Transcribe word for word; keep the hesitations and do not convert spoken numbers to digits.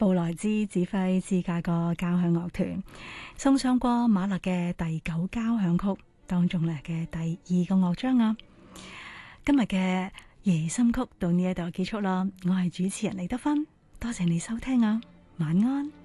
布萊茲指揮芝加哥交響樂團送上過馬勒嘅第九交響曲當中咧嘅第二個樂章啊。今日嘅夜心曲到呢一度結束啦，我係主持人李德芬，多謝你收聽啊，晚安。